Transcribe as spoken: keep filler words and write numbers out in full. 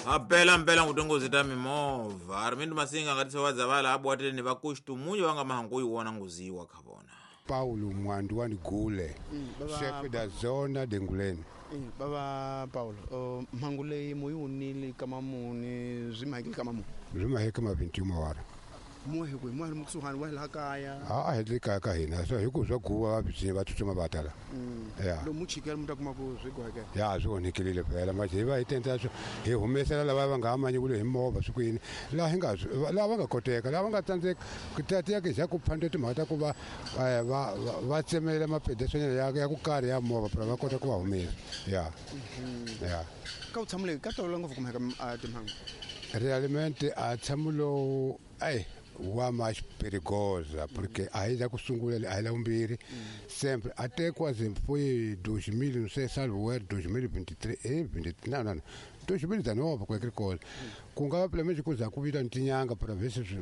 Apela mpela ngutongozi ta mimovha arimindu masinga ngati sewadza vala abwatire ni vakushtu munye wanga mahangu uyiwona nguziwa khabona Paulo Mwandu wani Gule, chef da zona de Nguleni. Baba Paulo, uh, mangule muyuni kama muni zimahiki kama mu. Zimahiki kama vinti umawara. Muhe kwe muhe muksuhan wa lakaya. Ah, hedli kaya kahina. So hiku zo kuwa bisi batutuma batala. Yeah. Lo muchikela mutakuma ku ziko hake. Ya zo nikilile pela machiva itenta so he humesela la baba ngama nyibule himova sukwini. La hinga la banga koteka la banga tanze kutatia kisha kuphandete mata kuba va vatsemela mapedesonyela yake yakukari ya mova pra vakota kuba humesa. Ya. Ya. Ka utsamule ka tola ngofu kumheka timhangu. Realmente a tsamulo ai wa mais perigosa porque aí já kusungula aí lá umbiri sempre até quase foi dois mil não sei salvo era dois mil e vinte e três eh vinte não não dois mil e dezenove qualquer coisa kungava pelo menos coisa kubita ntinyanga para ver se